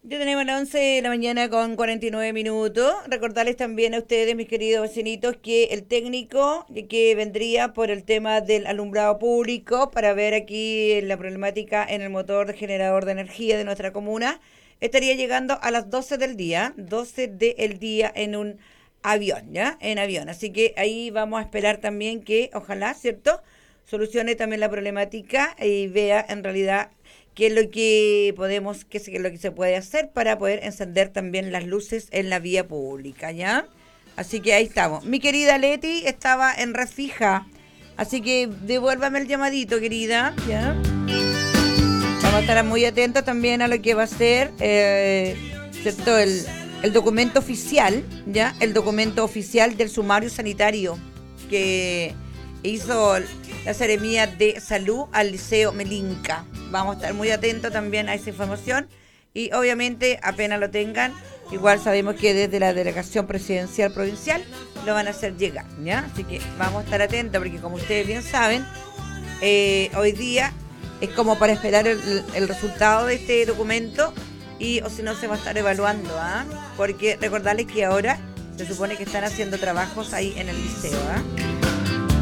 Ya tenemos las 11 de la mañana con 49 minutos. Recordarles también a ustedes, mis queridos vecinitos, que el técnico que vendría por el tema del alumbrado público para ver aquí la problemática en el motor de generador de energía de nuestra comuna estaría llegando a las 12 del día, 12 del día en un avión, ¿ya? En avión. Así que ahí vamos a esperar también que, ojalá, ¿cierto? Solucione también la problemática y vea en realidad qué es lo que podemos, qué es lo que se puede hacer para poder encender también las luces en la vía pública, ¿ya? Así que ahí estamos. Mi querida Leti estaba en red fija, así que devuélvame el llamadito, querida, ¿ya? Vamos a estar muy atentos también a lo que va a ser, ¿cierto? El documento oficial, ¿ya? El documento oficial del sumario sanitario que hizo la Seremía de Salud al Liceo Melinca. Vamos a estar muy atentos también a esa información y obviamente apenas lo tengan, igual sabemos que desde la Delegación Presidencial Provincial lo van a hacer llegar, ¿ya? Así que vamos a estar atentos porque como ustedes bien saben, hoy día es como para esperar el resultado de este documento y o si no se va a estar evaluando, ¿ah? Porque recordarles que ahora se supone que están haciendo trabajos ahí en el liceo, ¿ah?